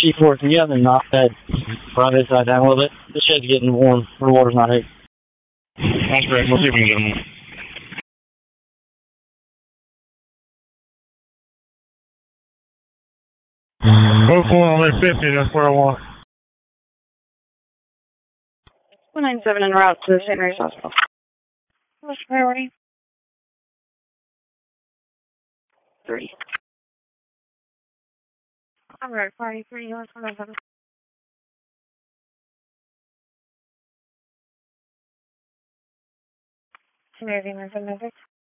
C4, can you have them knock that private side down a little bit? This shit's getting warm. The water's not here. That's great. We'll see if we can get them. Both on 50, that's where I want. 197 en route to St. Mary's Hospital. What's priority? 3. I'm ready. Priority 3, US 197. St. Mary's Emergency Medic.